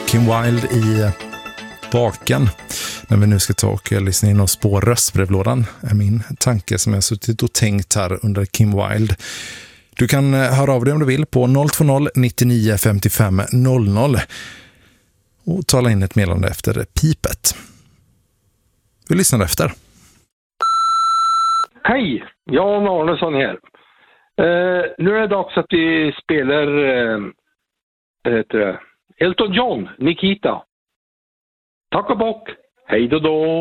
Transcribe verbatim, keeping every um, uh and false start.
Kim Wilde i baken. När vi nu ska ta och lyssna in oss på röstbrevlådan är min tanke som jag suttit och tänkt här under Kim Wilde. Du kan höra av dig om du vill på noll två noll nittionio femtiofem noll noll och tala in ett meddelande efter pipet. Vi lyssnar efter. Hej, Jan Arnesson här. Uh, nu är det dags att vi spelar uh, vad heter det? Elton John, Nikita. Tack och bock. Hej då då.